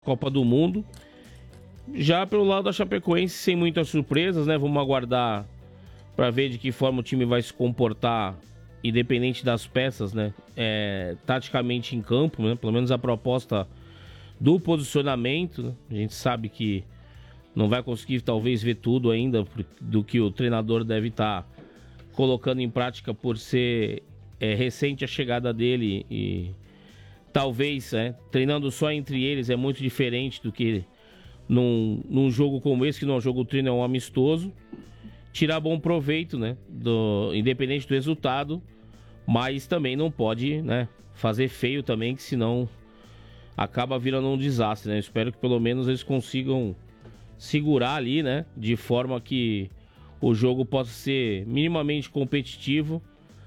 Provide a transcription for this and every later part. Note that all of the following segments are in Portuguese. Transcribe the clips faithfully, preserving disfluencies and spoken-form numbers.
Copa do Mundo. Já pelo lado da Chapecoense, sem muitas surpresas, né? Vamos aguardar para ver de que forma o time vai se comportar, independente das peças, né? É, taticamente em campo, né? Pelo menos a proposta do posicionamento, né? A gente sabe que não vai conseguir talvez ver tudo ainda do que o treinador deve estar colocando em prática por ser é, recente a chegada dele e talvez é, treinando só entre eles é muito diferente do que num, num jogo como esse, que não é um jogo treino, é um amistoso. Tirar bom proveito, né, do, independente do resultado, mas também não pode, né, fazer feio também, que senão acaba virando um desastre, né? Eu espero que pelo menos eles consigam segurar ali, né, de forma que o jogo possa ser minimamente competitivo,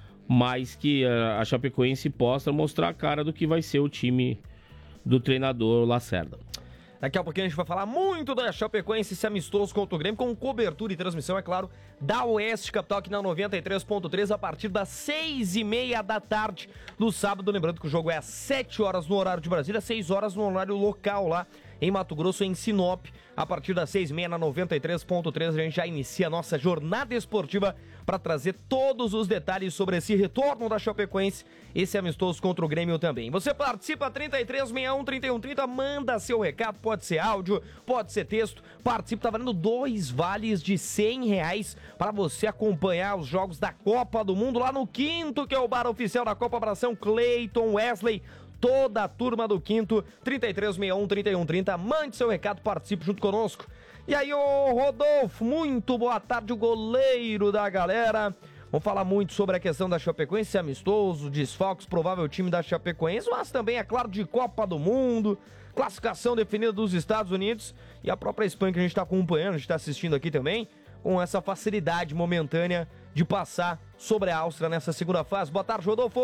mas que a, a Chapecoense possa mostrar a cara do que vai ser o time do treinador Lacerda. Daqui a pouquinho a gente vai falar muito da Chapecoense, esse amistoso contra o Grêmio, com cobertura e transmissão, é claro, da Oeste Capital, aqui na noventa e três ponto três, a partir das seis e meia da tarde do sábado. Lembrando que o jogo é às sete horas no horário de Brasília, seis horas no horário local lá em Mato Grosso, em Sinop. A partir das seis e meia na noventa e três ponto três, a gente já inicia a nossa jornada esportiva para trazer todos os detalhes sobre esse retorno da Chapecoense, esse amistoso contra o Grêmio também. Você participa, trinta e três, sessenta e um, trinta e um, trinta, manda seu recado, pode ser áudio, pode ser texto, participa, tá valendo dois vales de cem reais para você acompanhar os jogos da Copa do Mundo lá no Quinto, que é o bar oficial da Copa Abração, Cleiton, Wesley, toda a turma do Quinto, trinta e três, sessenta e um, trinta e um, trinta, mande seu recado, participe junto conosco. E aí, ô Rodolfo, muito boa tarde, o goleiro da galera. Vamos falar muito sobre a questão da Chapecoense, amistoso, desfalques, provável time da Chapecoense, mas também, é claro, de Copa do Mundo, classificação definida dos Estados Unidos e a própria Espanha que a gente está acompanhando, a gente está assistindo aqui também, com essa facilidade momentânea de passar sobre a Áustria nessa segunda fase. Boa tarde, Rodolfo.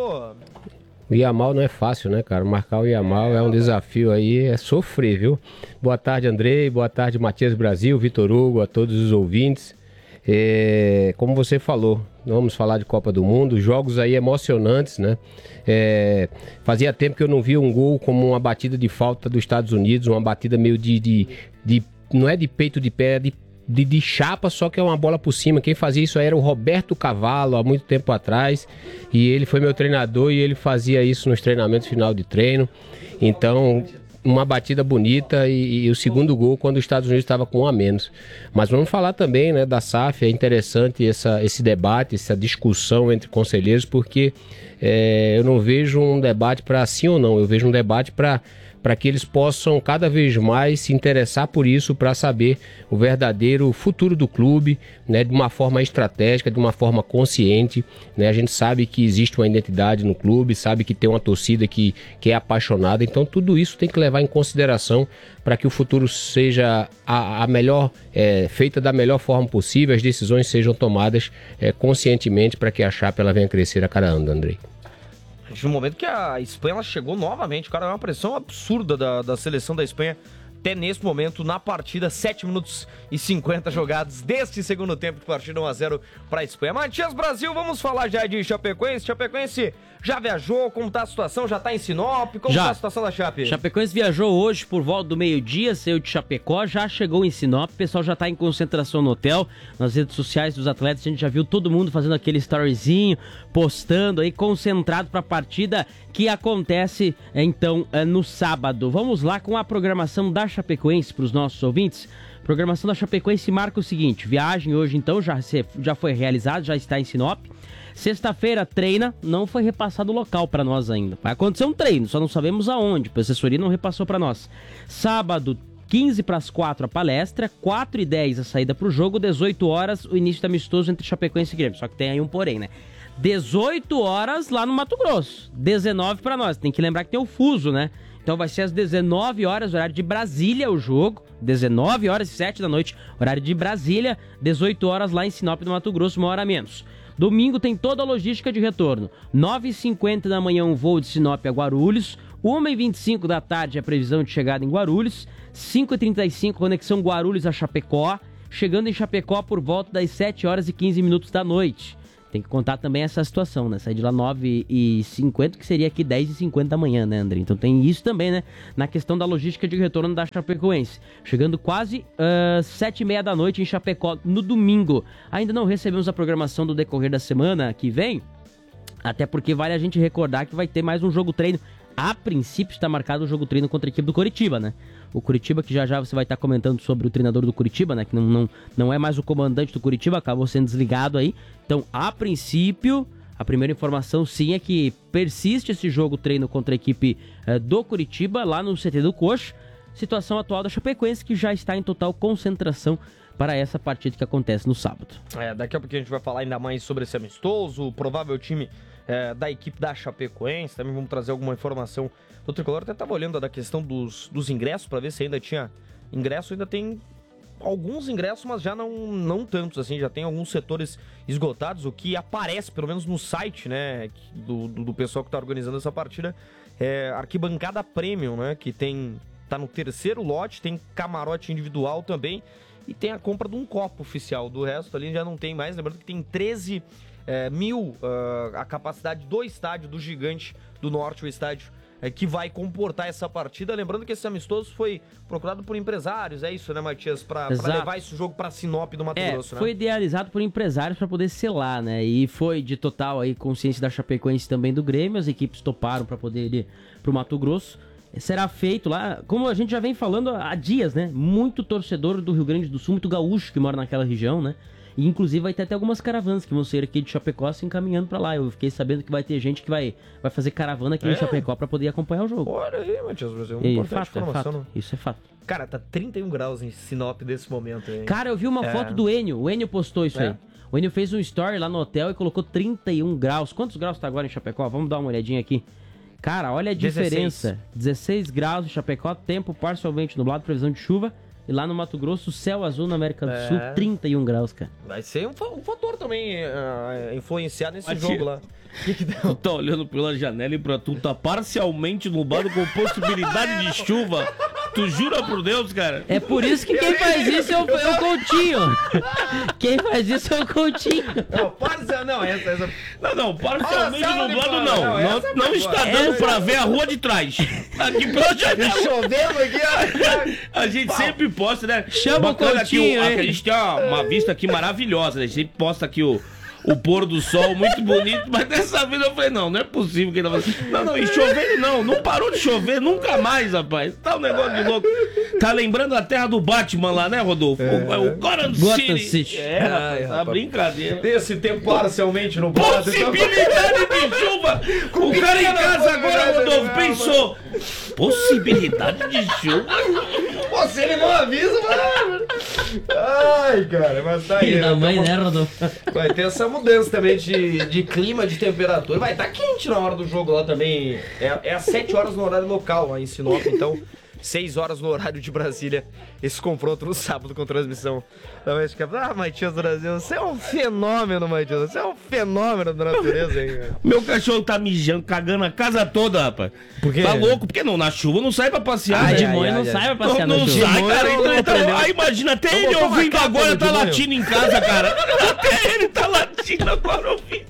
O Yamal não é fácil, né, cara? Marcar o Yamal é um desafio aí, é sofrer, viu? Boa tarde, Andrei. Boa tarde, Matias Brasil, Vitor Hugo, a todos os ouvintes. É, como você falou, vamos falar de Copa do Mundo, jogos aí emocionantes, né? É, fazia tempo que eu não via um gol como uma batida de falta dos Estados Unidos, uma batida meio de... de, de não é de peito de pé, é de De, de chapa, só que é uma bola por cima. Quem fazia isso aí era o Roberto Cavallo, há muito tempo atrás, e ele foi meu treinador e ele fazia isso nos treinamentos final de treino. Então, uma batida bonita e, e o segundo gol quando os Estados Unidos estava com um a menos. Mas vamos falar também, né, da S A F. É interessante essa, esse debate, essa discussão entre conselheiros, porque é, eu não vejo um debate para sim ou não, eu vejo um debate para para que eles possam cada vez mais se interessar por isso, para saber o verdadeiro futuro do clube, né, de uma forma estratégica, de uma forma consciente, né? A gente sabe que existe uma identidade no clube, sabe que tem uma torcida que, que é apaixonada, então tudo isso tem que levar em consideração para que o futuro seja a, a melhor, é, feita da melhor forma possível, as decisões sejam tomadas é, conscientemente para que a Chape ela venha crescer a cada ano, Andrei. No momento que a Espanha ela chegou novamente, cara, é uma pressão absurda da, da seleção da Espanha. Até nesse momento, na partida, sete minutos e cinquenta jogados deste segundo tempo de partida, um a zero para a Espanha. Matias Brasil, vamos falar já de Chapecoense. Chapecoense já viajou, como está a situação? Já está em Sinop? Como está a situação da Chape? Chapecoense viajou hoje por volta do meio-dia, saiu de Chapecó, já chegou em Sinop, o pessoal já está em concentração no hotel. Nas redes sociais dos atletas, a gente já viu todo mundo fazendo aquele storyzinho, postando aí, concentrado para a partida que acontece, então, no sábado. Vamos lá com a programação da Chapecoense para os nossos ouvintes. A programação da Chapecoense marca o seguinte: viagem hoje, então, já, já foi realizada, já está em Sinop. Sexta-feira treina, não foi repassado o local para nós ainda. Vai acontecer um treino, só não sabemos aonde, a assessoria não repassou para nós. Sábado, quinze para as quatro a palestra, quatro e dez a saída para o jogo, dezoito horas o início do amistoso entre Chapecoense e Grêmio. Só que tem aí um porém, né? dezoito horas lá no Mato Grosso, dezenove para nós. Tem que lembrar que tem o fuso, né? Então vai ser às dezenove horas, horário de Brasília, o jogo. dezenove horas e sete da noite, horário de Brasília. dezoito horas lá em Sinop, no Mato Grosso, uma hora a menos. Domingo tem toda a logística de retorno. nove e cinquenta da manhã, um voo de Sinop a Guarulhos. uma e vinte e cinco da tarde, a previsão de chegada em Guarulhos. cinco e trinta e cinco, conexão Guarulhos a Chapecó. Chegando em Chapecó por volta das sete horas e quinze minutos da noite. Tem que contar também essa situação, né? Sair de lá nove e cinquenta, que seria aqui dez e cinquenta da manhã, né, André? Então tem isso também, né? Na questão da logística de retorno da Chapecoense. Chegando quase uh, sete e meia da noite em Chapecó, no domingo. Ainda não recebemos a programação do decorrer da semana que vem, até porque vale a gente recordar que vai ter mais um jogo treino. A princípio está marcado o jogo treino contra a equipe do Coritiba, né? O Coritiba, que já já você vai estar comentando sobre o treinador do Coritiba, né? Que não, não, não é mais o comandante do Coritiba, acabou sendo desligado aí. Então, a princípio, a primeira informação sim é que persiste esse jogo treino contra a equipe eh, do Coritiba, lá no C T do Coxa. Situação atual da Chapecoense, que já está em total concentração para essa partida que acontece no sábado. É, daqui a pouco a gente vai falar ainda mais sobre esse amistoso, o provável time é, da equipe da Chapecoense. Também vamos trazer alguma informação do Tricolor. Até estava olhando da questão dos, dos ingressos para ver se ainda tinha ingresso. Ainda tem alguns ingressos, mas já não, não tantos, assim. Já tem alguns setores esgotados. O que aparece, pelo menos no site, né, do, do, do pessoal que está organizando essa partida, é arquibancada premium, né, que tem, tá no terceiro lote, tem camarote individual também. E tem a compra de um copo oficial. Do resto ali já não tem mais. Lembrando que tem treze é, mil uh, a capacidade do estádio do Gigante do Norte, o estádio é, que vai comportar essa partida. Lembrando que esse amistoso foi procurado por empresários. É isso, né, Matias? Para levar esse jogo para Sinop do Mato é, Grosso, né? Foi idealizado por empresários para poder selar, né? E foi de total aí consciência da Chapecoense também do Grêmio. As equipes toparam para poder ir pro Mato Grosso. Será feito lá, como a gente já vem falando há dias, né? Muito torcedor do Rio Grande do Sul, muito gaúcho que mora naquela região, né? E inclusive vai ter até algumas caravanas que vão sair aqui de Chapecó se encaminhando pra lá. Eu fiquei sabendo que vai ter gente que vai, vai fazer caravana aqui é? em Chapecó pra poder acompanhar o jogo. Olha aí, Matias Brasil, uma e importante fato, informação. É fato. Não? Isso é fato. Cara, tá trinta e um graus em Sinop nesse momento aí. Cara, eu vi uma é. foto do Enio, o Enio postou isso é? aí. O Enio fez um story lá no hotel e colocou trinta e um graus. Quantos graus tá agora em Chapecó? Vamos dar uma olhadinha aqui. Cara, olha a diferença. dezesseis graus em Chapecó, tempo parcialmente nublado, previsão de chuva. E lá no Mato Grosso, céu azul na América do é. Sul, trinta e um graus, cara. Vai ser um, um fator também uh, influenciar nesse Mas jogo tira. lá. Que que tu tá olhando pela janela e pra tu tá parcialmente nublado com possibilidade de chuva. Tu jura por Deus, cara? É por isso que quem faz isso é o, é o Coutinho. Quem faz isso é o Coutinho. Não, parcial, não, essa, essa... Não, não, parcialmente ah, nublado não. Não, não, não, não está dando pra ver a rua de trás. Aqui pela janela. Chovendo aqui, ó. A gente sempre posta, né? Chama Bacana o Coutinho, aqui, o, a, a gente tem uma, uma vista aqui maravilhosa, né? A gente posta aqui o... O pôr do sol muito bonito, mas dessa vez eu falei, não, não é possível que ele vai... Não, não, e chovendo não, não parou de chover nunca mais, rapaz. Tá um negócio de louco. Tá lembrando a terra do Batman lá, né, Rodolfo? É. O, o Gotham City. City. É, rapaz, tá brincadeira. Esse tempo parcialmente no possibilidade de chuva. O cara em casa agora, Rodolfo, pensou. Possibilidade de chuva? Você ele não avisa, mano. Ai, cara, mas tá aí. Da mãe, né, Rodolfo? Vai ter essa mudança também de, de clima, de temperatura. Vai estar tá quente na hora do jogo lá também. É, é às sete horas no horário local lá em Sinop, então seis horas no horário de Brasília. Esse confronto no sábado com transmissão da West Cap. Ah, Matias Brasil, você é um fenômeno, Matias. Você é um fenômeno da natureza, hein, cara. Meu cachorro tá mijando, cagando a casa toda, rapaz. Por quê? Tá louco? Porque não, na chuva não sai pra passear. Ah, de manhã não ai, sai ai. pra passear. Não, não sai, cara. Então, então, aí imagina, até ele ouvindo agora tá latindo em casa, cara. Até ele tá latindo agora ouvindo.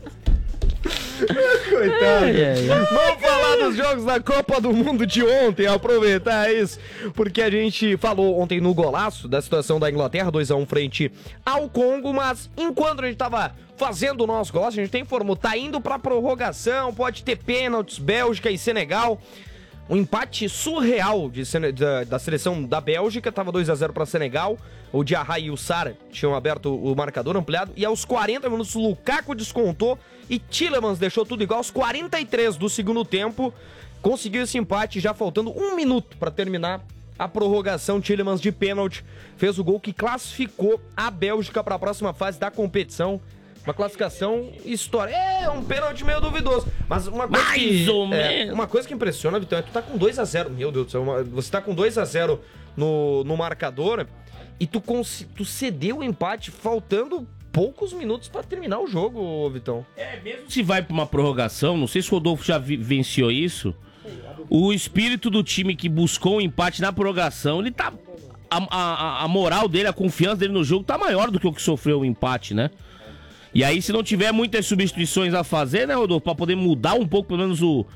Coitado. É, é, é. Vamos falar dos jogos da Copa do Mundo de ontem, aproveitar isso, porque a gente falou ontem no golaço da situação da Inglaterra, dois a um frente ao Congo, mas enquanto a gente tava fazendo o nosso golaço, a gente tem informou, tá indo pra prorrogação, pode ter pênaltis, Bélgica e Senegal. Um empate surreal de, da, da seleção da Bélgica, tava dois a zero para Senegal. O Diarra e o Sar tinham aberto o marcador ampliado. E aos quarenta minutos, o Lukaku descontou e Tielemans deixou tudo igual. Aos quarenta e três do segundo tempo, conseguiu esse empate, já faltando um minuto para terminar a prorrogação. Tielemans de pênalti fez o gol que classificou a Bélgica para a próxima fase da competição. Uma classificação histórica. É, um pênalti meio duvidoso. Mas uma coisa Mais que... ou é, menos. Uma coisa que impressiona, Vitão, é que tu tá com dois a zero. Meu Deus do céu. Uma, você tá com dois a zero no, no marcador e tu, cons, tu cedeu o empate faltando poucos minutos pra terminar o jogo, Vitão. É, mesmo se vai pra uma prorrogação, não sei se o Rodolfo já vi, venciou isso, o espírito do time que buscou o empate na prorrogação, ele tá... A, a, a moral dele, a confiança dele no jogo tá maior do que o que sofreu o empate, né? E aí, se não tiver muitas substituições a fazer, né, Rodolfo, pra poder mudar um pouco, pelo menos, o,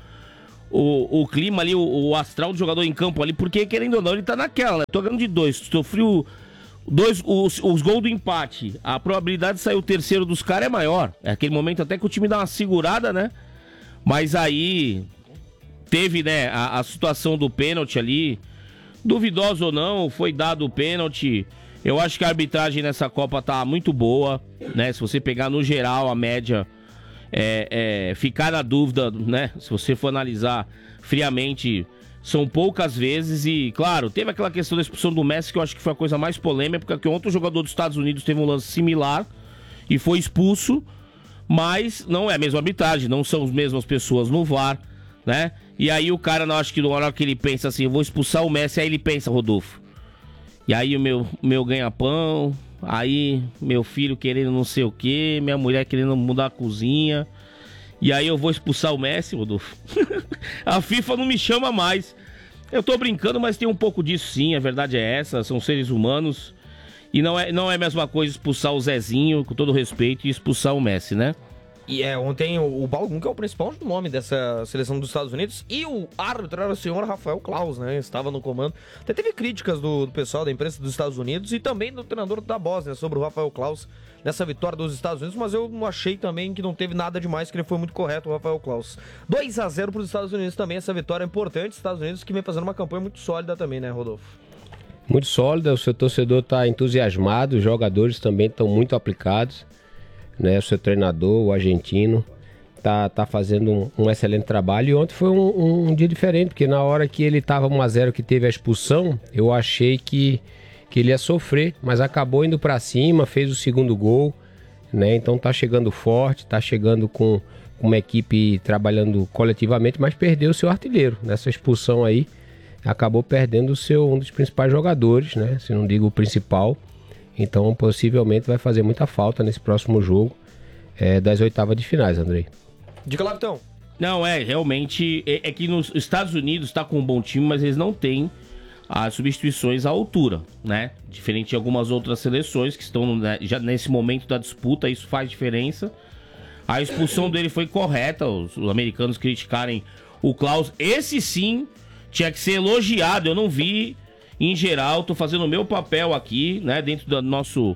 o, o clima ali, o, o astral do jogador em campo ali, porque, querendo ou não, ele tá naquela, né? Tô ganhando de dois, sofreu dois, os, os gols do empate. A probabilidade de sair o terceiro dos caras é maior. É aquele momento até que o time dá uma segurada, né? Mas aí teve, né, a, a situação do pênalti ali. Duvidoso ou não, foi dado o pênalti. Eu acho que a arbitragem nessa Copa tá muito boa, né? Se você pegar no geral a média, é, é, ficar na dúvida, né? Se você for analisar friamente, são poucas vezes. E, claro, teve aquela questão da expulsão do Messi, que eu acho que foi a coisa mais polêmica, porque ontem o jogador dos Estados Unidos teve um lance similar e foi expulso, mas não é a mesma arbitragem, não são as mesmas pessoas no V A R, né? E aí o cara, não acho que na hora que ele pensa assim, eu vou expulsar o Messi, aí ele pensa, Rodolfo. E aí o meu, meu ganha-pão, aí meu filho querendo não sei o que, minha mulher querendo mudar a cozinha. E aí eu vou expulsar o Messi, Rodolfo. A FIFA não me chama mais. Eu tô brincando, mas tem um pouco disso sim, a verdade é essa, são seres humanos. E não é, não é a mesma coisa expulsar o Zezinho, com todo respeito, e expulsar o Messi, né? E é, ontem o, o Balogun, que é o principal nome dessa seleção dos Estados Unidos, e o árbitro era o senhor Rafael Claus, né? Estava no comando. Até teve críticas do, do pessoal da imprensa dos Estados Unidos e também do treinador da Bósnia sobre o Rafael Claus nessa vitória dos Estados Unidos, mas eu não achei também que não teve nada demais, que ele foi muito correto, o Rafael Claus. dois a zero para os Estados Unidos também, essa vitória é importante. Estados Unidos que vem fazendo uma campanha muito sólida também, né, Rodolfo? Muito sólida, o seu torcedor está entusiasmado, os jogadores também estão muito aplicados, né? O seu treinador, o argentino, tá, tá fazendo um, um excelente trabalho. E ontem foi um, um dia diferente, porque na hora que ele estava um a zero, que teve a expulsão, eu achei que, que ele ia sofrer, mas acabou indo para cima, fez o segundo gol, né? Então tá chegando forte, tá chegando com uma equipe trabalhando coletivamente, mas perdeu o seu artilheiro nessa expulsão aí. Acabou perdendo o seu, um dos principais jogadores, né? Se não digo o principal. Então, possivelmente vai fazer muita falta nesse próximo jogo é, das oitavas de finais, Andrei. Diga lá, então. Não, é, realmente, é, é que nos Estados Unidos tá com um bom time, mas eles não têm as substituições à altura, né? Diferente de algumas outras seleções que estão, né, já nesse momento da disputa, isso faz diferença. A expulsão dele foi correta, os, os americanos criticarem o Claus. Esse sim tinha que ser elogiado, eu não vi... Em geral, tô fazendo o meu papel aqui, né, dentro do nosso,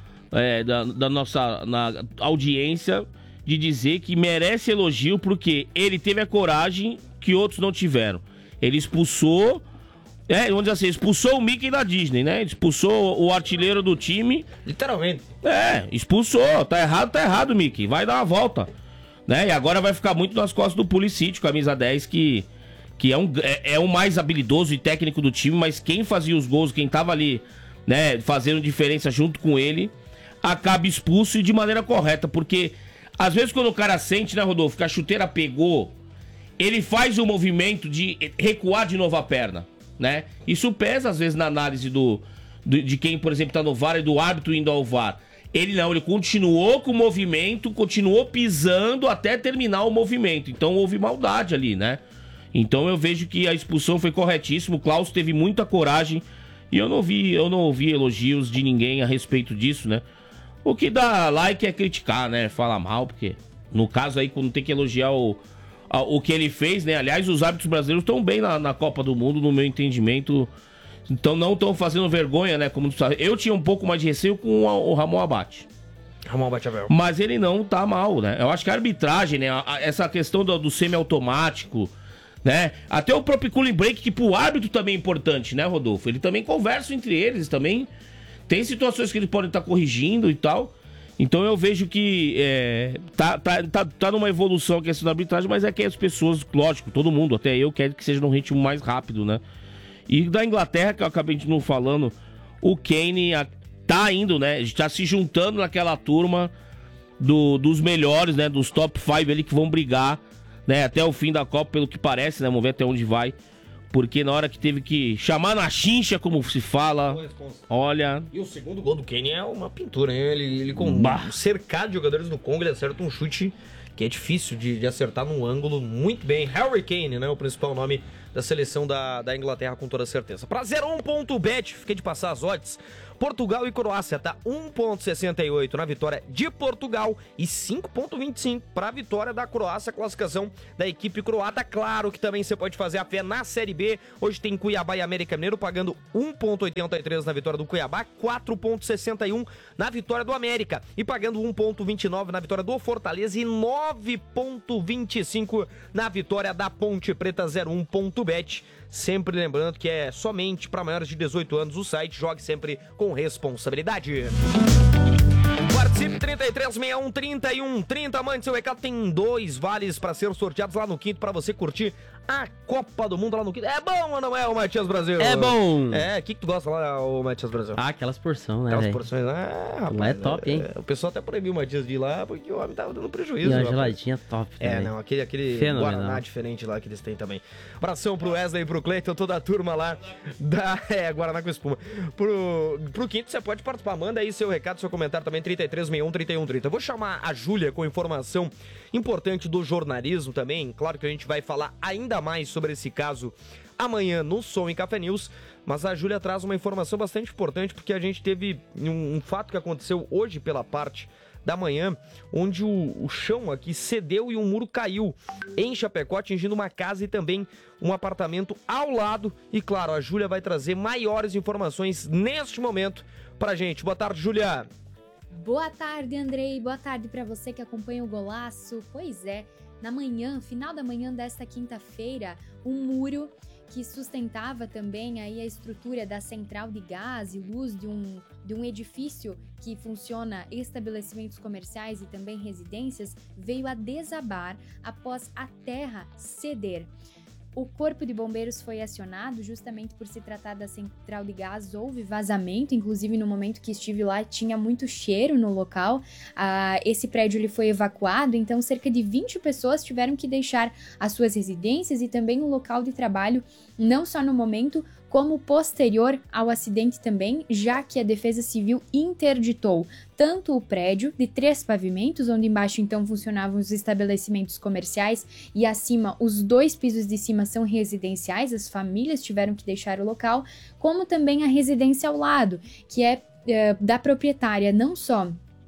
é, da, da nossa na audiência, de dizer que merece elogio porque ele teve a coragem que outros não tiveram. Ele expulsou, é, vamos dizer assim, expulsou o Mickey da Disney, né? Expulsou o artilheiro do time. Literalmente. É, expulsou. Tá errado, tá errado, Mickey. Vai dar uma volta, né? E agora vai ficar muito nas costas do Pulisic, camisa dez, que... que é, um, é, é o mais habilidoso e técnico do time, mas quem fazia os gols, quem tava ali, né, fazendo diferença junto com ele, acaba expulso e de maneira correta, porque às vezes quando o cara sente, né, Rodolfo, que a chuteira pegou, ele faz o movimento de recuar de novo a perna, né? Isso pesa às vezes na análise do, do de quem, por exemplo, tá no V A R e do árbitro indo ao V A R. Ele não, ele continuou com o movimento, continuou pisando até terminar o movimento, então houve maldade ali, né? Então eu vejo que a expulsão foi corretíssima, o Claus teve muita coragem e eu não vi, eu não ouvi elogios de ninguém a respeito disso, né? O que dá like é criticar, né? Falar mal, porque no caso aí, quando tem que elogiar o, a, o que ele fez, né? Aliás, os árbitros brasileiros estão bem na, na Copa do Mundo, no meu entendimento, então não estão fazendo vergonha, né? Como tu sabe. Eu tinha um pouco mais de receio com a, o Ramon Abate. Ramon Abate Abel. Mas ele não tá mal, né? Eu acho que a arbitragem, né? A, a, essa questão do, do semi-automático, né? Até o próprio cooling break, que pro árbitro também é importante, né, Rodolfo? Ele também conversa entre eles, também tem situações que eles podem estar corrigindo e tal. Então eu vejo que é, tá, tá, tá, tá numa evolução a questão da arbitragem, mas é que as pessoas, lógico, todo mundo, até eu, quero que seja num ritmo mais rápido, né? E da Inglaterra, que eu acabei de não falando, o Kane tá indo, né? Está se juntando naquela turma do, dos melhores, né? Dos top cinco ali que vão brigar, né, até o fim da Copa, pelo que parece, né? Vamos ver até onde vai. Porque na hora que teve que chamar na chincha, como se fala, olha... E o segundo gol do Kane é uma pintura, hein? Ele, ele com bah. cercado de jogadores do Congo, ele acerta um chute que é difícil de, de acertar num ângulo muito bem. Harry Kane, né? O principal nome da seleção da, da Inglaterra, com toda certeza. Para zero um ponto bet, fiquei de passar as odds. Portugal e Croácia tá um ponto sessenta e oito na vitória de Portugal e cinco ponto vinte e cinco para a vitória da Croácia, classificação da equipe croata. Claro que também você pode fazer a fé na Série B. Hoje tem Cuiabá e América Mineiro pagando um ponto oitenta e três na vitória do Cuiabá, quatro ponto sessenta e um na vitória do América e pagando um ponto vinte e nove na vitória do Fortaleza e nove ponto vinte e cinco na vitória da Ponte Preta. Zero um ponto bet. Sempre lembrando que é somente para maiores de dezoito anos o site. Jogue sempre com responsabilidade. Participe trinta e três, sessenta e um, trinta e um, trinta. Mande seu recado. Tem dois vales para ser sorteados lá no Quinto para você curtir a Copa do Mundo lá no Quinto. É bom ou não é, o Matias Brasil? É bom! É, o que, que tu gosta lá, o Matias Brasil? Ah, aquelas porções, né, Aquelas velho? porções lá, rapaz. Lá é top, hein? É, o pessoal até proibiu o Matias de ir lá porque o homem tava dando prejuízo. E a rapaz. geladinha top É, também. não, aquele, aquele Fenomenal. Guaraná diferente lá que eles têm também. Abração pro Wesley e pro Cleiton, toda a turma lá da... É, Guaraná com espuma. Pro, pro Quinto, você pode participar. Manda aí seu recado, seu comentário também, trinta e três, sessenta e um, trinta e um, trinta. Eu vou chamar a Júlia com informação importante do jornalismo também. Claro que a gente vai falar ainda mais sobre esse caso amanhã no Som e Café News, mas a Júlia traz uma informação bastante importante porque a gente teve um, um fato que aconteceu hoje pela parte da manhã, onde o, o chão aqui cedeu e um muro caiu em Chapecó, atingindo uma casa e também um apartamento ao lado. E claro, a Júlia vai trazer maiores informações neste momento pra gente. Boa tarde, Júlia. Boa tarde, Andrei. Boa tarde para você que acompanha o Golaço. Pois é, na manhã, final da manhã desta quinta-feira, um muro que sustentava também aí a estrutura da central de gás e luz de um, de um edifício que funciona estabelecimentos comerciais e também residências, veio a desabar após a terra ceder. O Corpo de Bombeiros foi acionado justamente por se tratar da central de gás, houve vazamento, inclusive no momento que estive lá tinha muito cheiro no local. Ah, esse prédio ele foi evacuado, então cerca de vinte pessoas tiveram que deixar as suas residências e também o local de trabalho, não só no momento, como posterior ao acidente também, já que a Defesa Civil interditou tanto o prédio de três pavimentos, onde embaixo então funcionavam os estabelecimentos comerciais e acima os dois pisos de cima são residenciais, as famílias tiveram que deixar o local, como também a residência ao lado, que é, é da proprietária, não só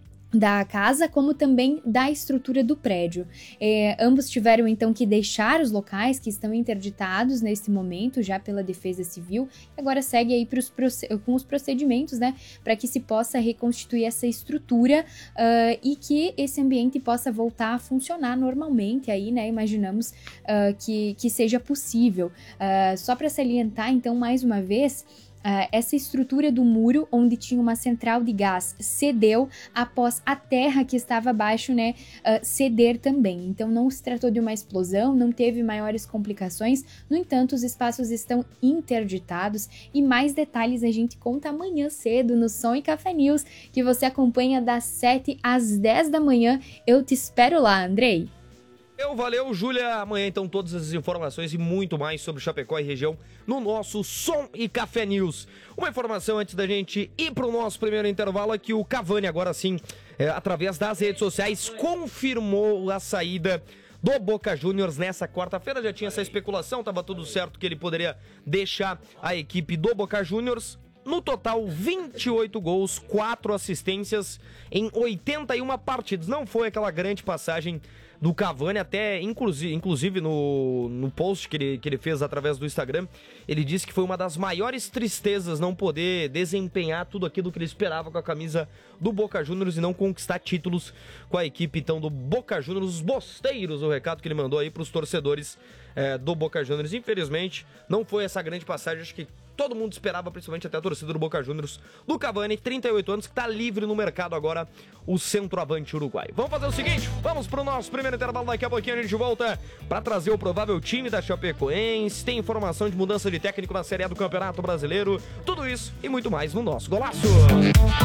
da casa, como também da estrutura do prédio. É, ambos tiveram então que deixar os locais que estão interditados nesse momento, já pela Defesa Civil, e agora segue aí pros, com os procedimentos, né, para que se possa reconstituir essa estrutura uh, e que esse ambiente possa voltar a funcionar normalmente aí, né, imaginamos uh, que, que seja possível. Uh, só para salientar então mais uma vez, Uh, essa estrutura do muro, onde tinha uma central de gás, cedeu após a terra que estava abaixo, né, uh, ceder também. Então não se tratou de uma explosão, não teve maiores complicações, no entanto os espaços estão interditados e mais detalhes a gente conta amanhã cedo no Som e Café News, que você acompanha das sete às dez da manhã. Eu te espero lá, Andrei. Eu, valeu, Júlia. Amanhã, então, todas as informações e muito mais sobre Chapecó e região no nosso Som e Café News. Uma informação antes da gente ir para o nosso primeiro intervalo é que o Cavani, agora sim, é, através das redes sociais, confirmou a saída do Boca Juniors nessa quarta-feira. Já tinha essa especulação, estava tudo certo que ele poderia deixar a equipe do Boca Juniors. No total, vinte e oito gols, quatro assistências em oitenta e uma partidas. Não foi aquela grande passagem do Cavani, até inclusive, inclusive no, no post que ele, que ele fez através do Instagram, ele disse que foi uma das maiores tristezas não poder desempenhar tudo aquilo que ele esperava com a camisa do Boca Juniors e não conquistar títulos com a equipe então do Boca Juniors, os bosteiros, o recado que ele mandou aí para os torcedores é, do Boca Juniors. Infelizmente, não foi essa grande passagem, acho que todo mundo esperava, principalmente até a torcida do Boca Juniors, do Cavani, trinta e oito anos, que está livre no mercado agora, o centroavante uruguaio. Vamos fazer o seguinte, vamos para o nosso primeiro intervalo, daqui a pouquinho a gente volta para trazer o provável time da Chapecoense, tem informação de mudança de técnico na Série A do Campeonato Brasileiro, tudo isso e muito mais no nosso Golaço.